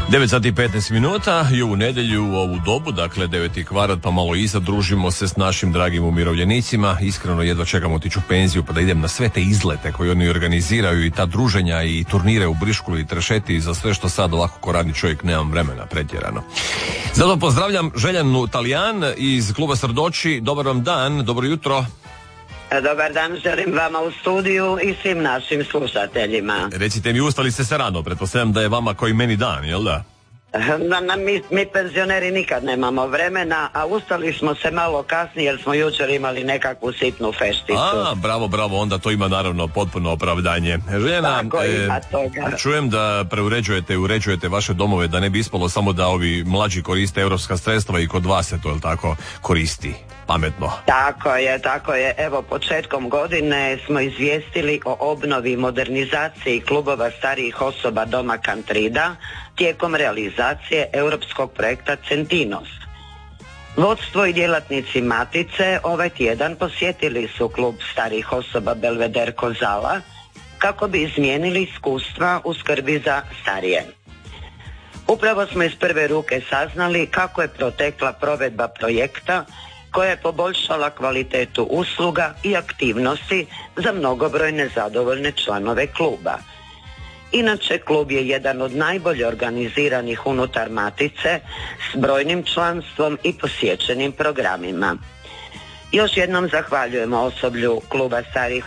9 sati i 15 minuta i u nedjelju u ovu dobu, dakle 9 kvadrat pa malo iza, družimo se s našim dragim umirovljenicima. Iskreno jedva čekam otići u penziju pa da idem na sve te izlete koje oni organiziraju i ta druženja i turnire u Briškuli i Trešeti i za sve što sad ovako ko radni čovjek nemam vremena pretjerano. Zato pozdravljam Željanu Talijan iz kluba Srdoči. Dobar vam dan, dobro jutro. Dobar dan, želim vama u studiju i svim našim slušateljima. Recite mi, ustali ste se rano, pretpostavljam da je vama koji meni dan, jel da? Mi penzioneri nikad nemamo vremena, a ustali smo se malo kasnije jer smo jučer imali nekakvu sitnu fešticu. Bravo, onda to ima naravno potpuno opravdanje. Željena, čujem da uređujete vaše domove, da ne bi ispalo samo da ovi mlađi koriste europska sredstva i kod vas se to, jel tako, koristi pametno. Tako je. Evo, početkom godine smo izvijestili o obnovi i modernizaciji klubova starijih osoba Doma Kantrida tijekom realizacije europskog projekta Centinos. Vodstvo i djelatnici Matice ovaj tjedan posjetili su klub starijih osoba Belveder Kozala kako bi izmijenili iskustva u skrbi za starije. Upravo smo iz prve ruke saznali kako je protekla provedba projekta koja je poboljšala kvalitetu usluga i aktivnosti za mnogobrojne zadovoljne članove kluba. Inače, klub je jedan od najbolje organiziranih unutar Matice s brojnim članstvom i posjećenim programima. Još jednom zahvaljujemo osoblju kluba starih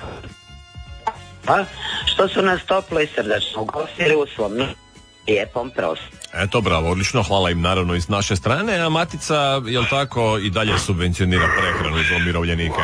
što su nas toplo i srdačno ugostili u svom lijepom prostoru. Eto, bravo, odlično, hvala im naravno iz naše strane, a Matica, jel tako, i dalje subvencionira prehranu za umirovljenike?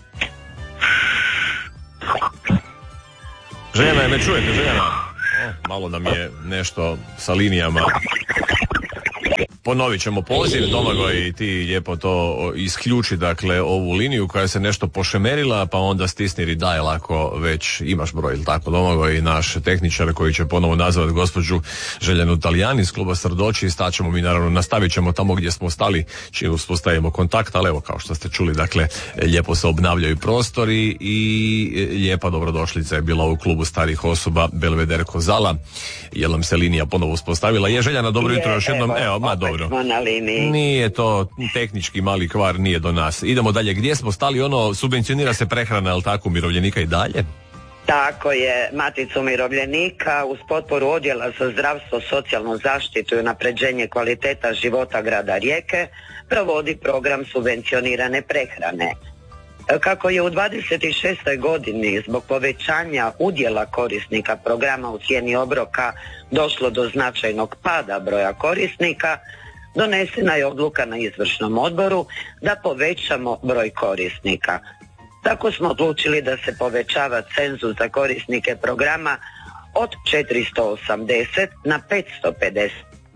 Željena, me čujete, Željena? Malo nam je nešto sa linijama. Ponovit ćemo poziv, Domagoj, i ti lijepo to isključi, dakle, ovu liniju koja se nešto pošemerila, pa onda stisni redial ako već imaš broj, ili tako, Domagoj, naš tehničar koji će ponovo nazvati gospođu Željanu Talijan iz kluba Srdoči. Staćemo mi, naravno, nastavit ćemo tamo gdje smo stali čim uspostavimo kontakt, ali evo, kao što ste čuli, dakle, lijepo se obnavljaju prostori i lijepa dobrodošlica je bila u klubu starih osoba Belveder Kozala. Jel nam se linija ponovo uspostavila? Je, Željana, dobro jutro još jednom. Dobro. Nije to tehnički mali kvar, nije do nas. Idemo dalje. Gdje smo stali? Subvencionira se prehrana, jel tako, umirovljenika i dalje? Tako je. Matica umirovljenika uz potporu Odjela za zdravstvo, socijalnu zaštitu i unapređenje kvaliteta života grada Rijeke provodi program subvencionirane prehrane. Kako je u 26. godini zbog povećanja udjela korisnika programa u cijeni obroka došlo do značajnog pada broja korisnika, donesena je odluka na izvršnom odboru da povećamo broj korisnika. Tako smo odlučili da se povećava cenzus za korisnike programa od 480 na 550.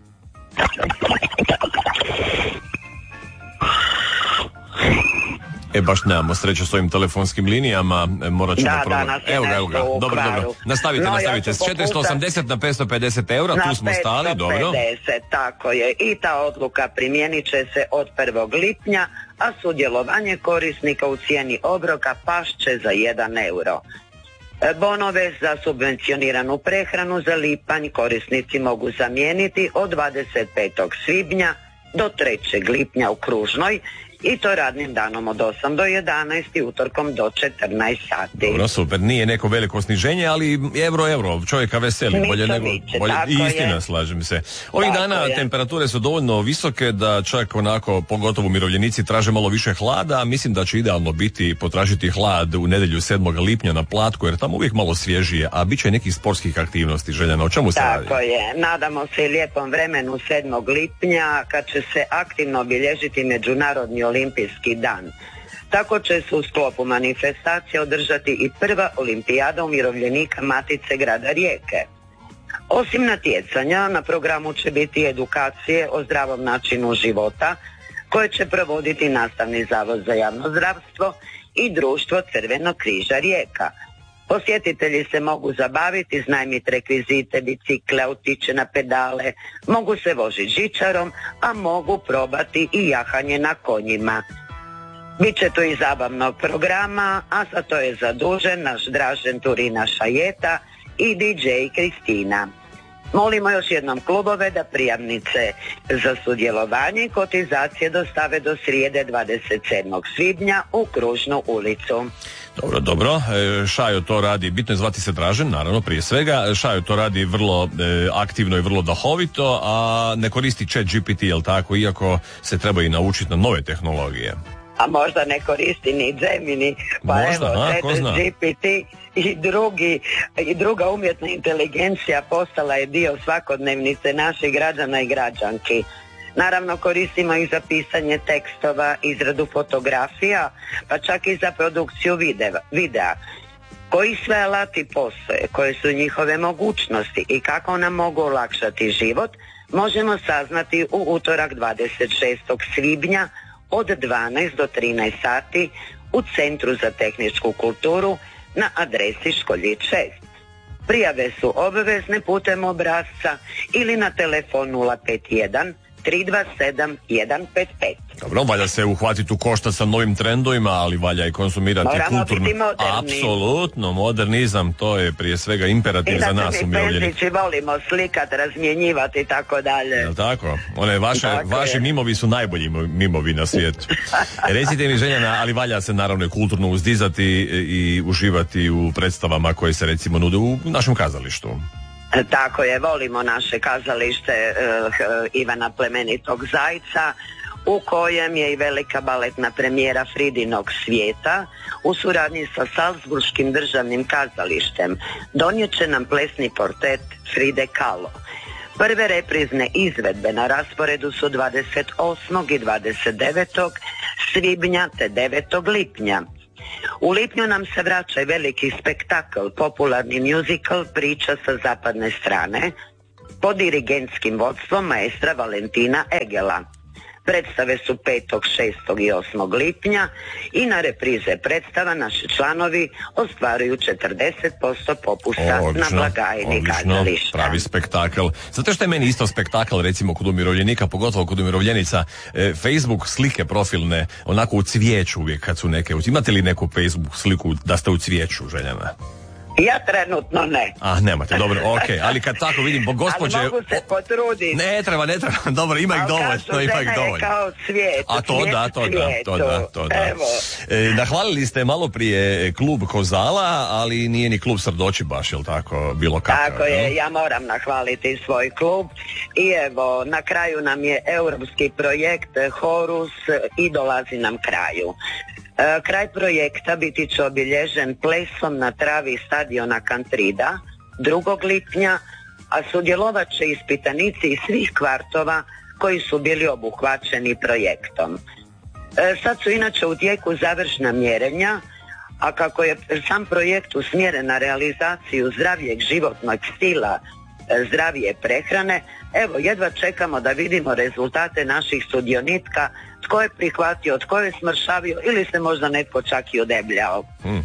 Baš nemamo sreće s ovim telefonskim linijama, morat ćemo Evo ga. Dobro. Nastavite. S 480 na 550 eura, tu smo stali, dobro. 550, tako je. I ta odluka primijenit će se od 1. lipnja, a sudjelovanje korisnika u cijeni obroka pašće za 1 euro. Bonove za subvencioniranu prehranu za lipanj korisnici mogu zamijeniti od 25. svibnja do 3. lipnja u Kružnoj, i to radnim danom od 8 do 11 i utorkom do 14 sati. Dobro, super, nije neko veliko sniženje, ali euro, čovjeka veseli, bolje istina, slažem se. Ovih dana temperature su dovoljno visoke da čak onako, pogotovo umirovljenici, traže malo više hlada, a mislim da će idealno biti potražiti hlad u nedjelju 7. lipnja na Platku, jer tamo uvijek malo svježije, a bit će nekih sportskih aktivnosti. Željana, o čemu se radi? Tako je, nadamo se i lijepom vremenu 7. lipnja kad će se aktivno obilježiti Međunarodni olimpijski dan. Tako će se u sklopu manifestacije održati i prva olimpijada umirovljenika Matice grada Rijeke. Osim natjecanja, na programu će biti edukacije o zdravom načinu života koje će provoditi Nastavni zavod za javno zdravstvo i Društvo Crvenog križa Rijeka. Posjetitelji se mogu zabaviti, iznajmiti rekvizite, bicikle, autiće na pedale, mogu se voziti žičarom, a mogu probati i jahanje na konjima. Biće tu i zabavnog programa, a za to je zadužen naš Dražen Turina Šajeta i DJ Kristina. Molimo još jednom klubove da prijavnice za sudjelovanje i kotizacije dostave do srijede 27. svibnja u Kružnu ulicu. Dobro. Šajo to radi, bitno je zvati se Dražen, naravno, prije svega. Šajo to radi vrlo aktivno i vrlo dahovito, a ne koristi ChatGPT, jel tako, iako se treba i naučiti na nove tehnologije. A možda ne koristi ni Gemini, pa možda, evo, ChatGPT i druga umjetna inteligencija postala je dio svakodnevnice naših građana i građanki. Naravno koristimo ih za pisanje tekstova, izradu fotografija, pa čak i za produkciju videa. Koji sve alati postoje, koje su njihove mogućnosti i kako nam mogu olakšati život, možemo saznati u utorak 26. svibnja od 12 do 13 sati u Centru za tehničku kulturu na adresi Školjić 6. Prijave su obavezne putem obrasca ili na telefon 051 327 155. Dobro, valja se uhvatiti u koštac sa novim trendovima, ali valja i konzumirati kulturno. Apsolutno, modernizam, to je prije svega imperativ za nas umirovljenih. I volimo slikati, razmjenjivati i tako dalje. Jel' tako? Vaši mimovi su najbolji mimovi na svijetu. Recite mi, Željana, ali valja se naravno i kulturno uzdizati i uživati u predstavama koje se recimo nude u našem kazalištu. Tako je, volimo naše kazalište Ivana Plemenitog Zajca, u kojem je i velika baletna premijera Fridinog svijeta u suradnji sa Salzburškim državnim kazalištem. Donijet će nam plesni portret Fride Kahlo. Prve reprizne izvedbe na rasporedu su 28. i 29. svibnja te 9. lipnja. U lipnju nam se vraća i veliki spektakl, popularni musical Priča sa zapadne strane, pod dirigentskim vodstvom maestra Valentina Egela. Predstave su 5., 6. i 8. lipnja i na reprize predstava naši članovi ostvaruju 40% popusta na blagajni kazališta. Pravi spektakl. Zato što je meni isto spektakl, recimo kod umirovljenika, pogotovo kod umirovljenica, Facebook slike profilne, onako u cvijeću uvijek kad su neke. Imate li neku Facebook sliku da ste u cvijeću, Željana? Ja trenutno ne. Nemate, dobro, okej. Ali kad tako vidim, gospođe... Ali mogu se potruditi. Ne treba, dobro, ima ih dovoljno. Kao cvijet. A to da. Evo. Nahvalili ste malo prije klub Kozala, ali nije ni klub Srdoči baš, jel tako, bilo kakav? Tako je, ja moram nahvaliti svoj klub. I evo, na kraju nam je europski projekt Horus i dolazi nam kraju. Kraj projekta biti će obilježen plesom na travi stadiona Kantrida 2. lipnja, a sudjelovat će ispitanici iz svih kvartova koji su bili obuhvaćeni projektom. Sad su inače u tijeku završna mjerenja, a kako je sam projekt usmjeren na realizaciju zdravijeg životnog stila, zdravije prehrane, evo jedva čekamo da vidimo rezultate naših sudionika, tko je prihvatio, tko je smršavio ili se možda netko čak i odebljao.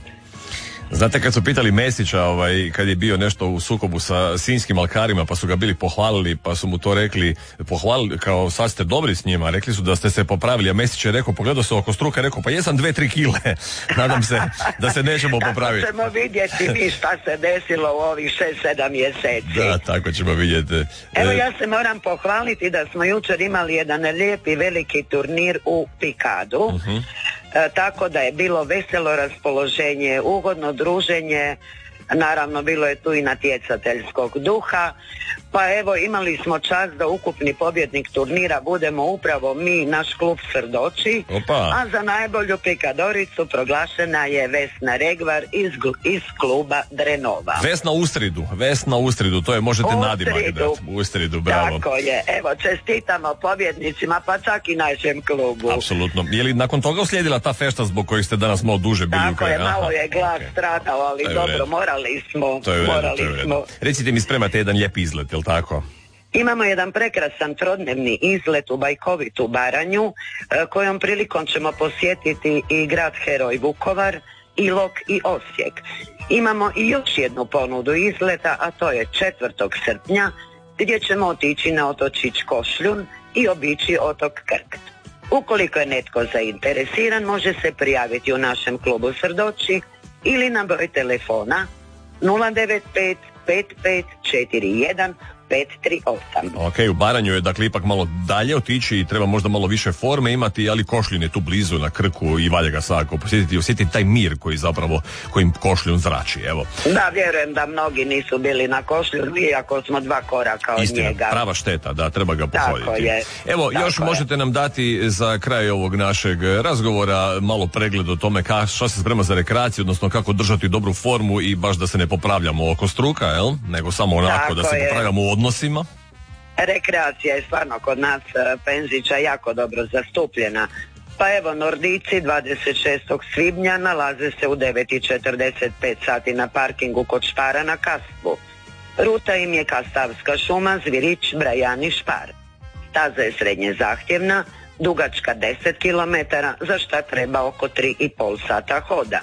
Znate, kad su pitali Mesića, kad je bio nešto u sukobu sa sinjskim alkarima, pa su ga bili pohvalili, pa su mu to rekli, pohvalili kao sad ste dobri s njima, rekli su da ste se popravili, a Mesić je rekao, pogledao se oko struka, rekao, pa jesam 2-3 kile, nadam se da se nećemo popraviti. Tako ćemo vidjeti mi šta se desilo u ovih 6-7 mjeseci. Da, tako ćemo vidjeti. Evo, ja se moram pohvaliti da smo jučer imali jedan lijepi veliki turnir u Pikadu. Tako da je bilo veselo raspoloženje, ugodno druženje, naravno bilo je tu i natjecateljskog duha, pa evo imali smo čast da ukupni pobjednik turnira budemo upravo mi, naš klub Srdoči. A za najbolju pikadoricu proglašena je Vesna Regvar iz kluba Drenova. Vesna Ustridu, to je možete nadimak dati. Ustridu, bravo. Tako je, evo čestitamo pobjednicima, pa čak i našem klubu. Apsolutno. Je li nakon toga uslijedila ta fešta zbog kojih ste danas malo duže bili u kraju? Tako je, malo je glas stradao, ali dobro, morali smo. Recite mi, spremate jedan lijep izlet, jel tako? Imamo jedan prekrasan trodnevni izlet u bajkovitu Baranju, kojom prilikom ćemo posjetiti i grad heroj Vukovar, Ilok i Osijek. Imamo i još jednu ponudu izleta, a to je 4. srpnja, gdje ćemo otići na otočić Košljun i obići otok Krk. Ukoliko je netko zainteresiran, može se prijaviti u našem klubu Srdoči ili na broj telefona 095 5541 538. Ok, u Baranju je dakle ipak malo dalje otići i treba možda malo više forme imati, ali Košljun je tu blizu na Krku i valja ga svakako posjetiti i osjetiti taj mir koji zapravo, kojim Košljun zrači, evo. Da, vjerujem da mnogi nisu bili na Košljunu, iako smo 2 koraka od Istina, njega. prava šteta, da, treba ga pohoditi. Tako je. Evo, Tako još je. možete nam dati za kraj ovog našeg razgovora malo pregled o tome što se sprema za rekreaciju, odnosno kako držati dobru formu i baš da se ne popravljamo oko struka, jel? Nego samo onako Tako da se je. popravljamo u odnosima. Rekreacija je stvarno kod nas Penzića jako dobro zastupljena. Pa evo, Nordici 26. svibnja nalaze se u 9:45 sati na parkingu kod Špara na Kastvu. Ruta im je Kastavska šuma, Zvirić, Brajani, Špar. Staza je srednje zahtjevna, dugačka 10 km, za šta treba oko 3,5 sata hoda.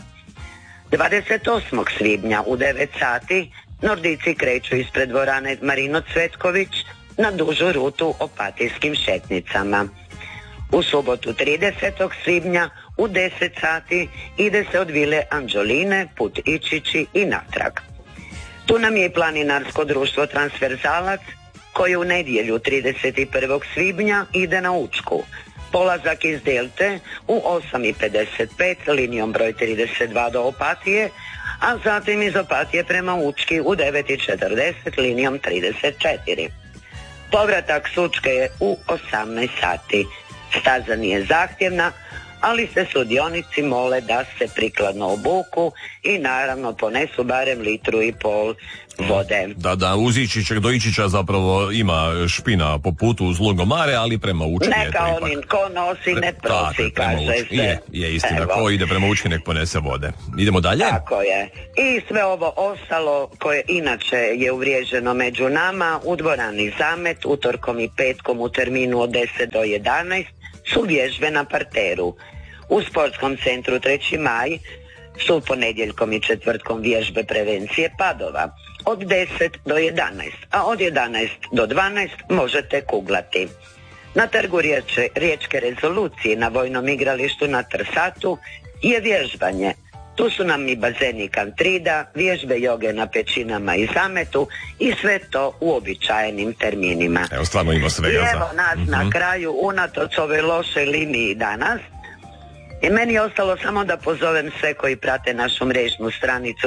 28. svibnja u 9 sati Nordici kreću ispred dvorane Marino Cvetković na dužu rutu Opatijskim šetnicama. U subotu 30. svibnja u 10 sati ide se od vile Anđeline, put Ičići i natrag. Tu nam je i planinarsko društvo Transverzalac koje u nedjelju 31. svibnja ide na Učku. Polazak iz Delte u 8:55 linijom broj 32 do Opatije, a zatim iz Opatije prema Učki u 9:40 linijom 34. Povratak s Učke je u 18 sati. Staza nije zahtjevna, ali se sudionici mole da se prikladno obuku i naravno ponesu barem 1,5 litru vode. Da, uz Ičića, do Ičića zapravo ima špina po putu uz Lungomare, ali prema Učki je to Neka ipak. onin ko nosi ne prosi, kaže se. Je istina, Evo. ko ide prema Učki nek ponese vode. Idemo dalje? Tako je. I sve ovo ostalo koje inače je uvriježeno među nama u dvorani Zamet utorkom i petkom u terminu od 10 do 11 su vježbe na parteru. U sportskom centru 3. maj su ponedjeljkom i četvrtkom vježbe prevencije padova od 10 do 11, a od 11 do 12 možete kuglati. Na trgu Riječke rezolucije na vojnom igralištu na Trsatu je vježbanje. Tu su nam i bazeni Kantrida, vježbe joge na Pećinama i Zametu i sve to u običajenim terminima. Evo, stvarno ima svega I evo nas na kraju, unatoč ovoj lošoj liniji danas. I meni je ostalo samo da pozovem sve koji prate našu mrežnu stranicu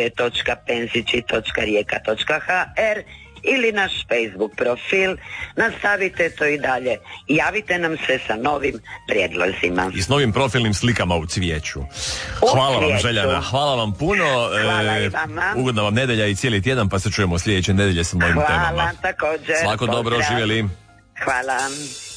www.penzići.rijeka.hr ili naš Facebook profil, nastavite to i dalje. Javite nam se sa novim prijedlozima. I s novim profilnim slikama u cvijeću. Hvala vam, Željana, hvala vam puno. Hvala i vama. Ugodna vam nedelja i cijeli tjedan, pa se čujemo sljedeće nedelje sa novim temama. Hvala također. Svako dobro, Pozdrav. živjeli. Hvala.